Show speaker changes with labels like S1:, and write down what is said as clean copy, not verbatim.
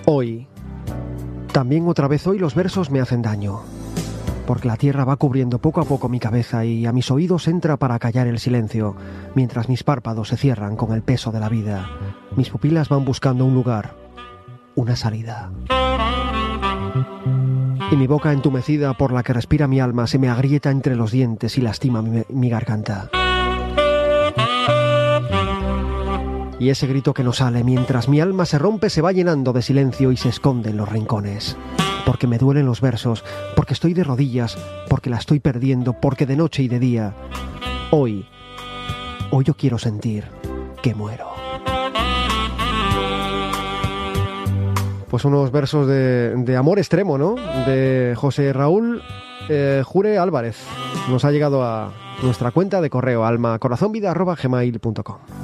S1: Hoy, también otra vez hoy los versos me hacen daño, porque la tierra va cubriendo poco a poco mi cabeza y a mis oídos entra para callar el silencio, mientras mis párpados se cierran con el peso de la vida. Mis pupilas van buscando un lugar, una salida. Y mi boca entumecida por la que respira mi alma se me agrieta entre los dientes y lastima mi garganta. Y ese grito que no sale mientras mi alma se rompe se va llenando de silencio y se esconde en los rincones. Porque me duelen los versos, porque estoy de rodillas, porque la estoy perdiendo, porque de noche y de día. Hoy yo quiero sentir que muero. Pues unos versos de amor extremo, ¿no? De José Raúl Jure Álvarez. Nos ha llegado a nuestra cuenta de correo almacorazonvida@gmail.com.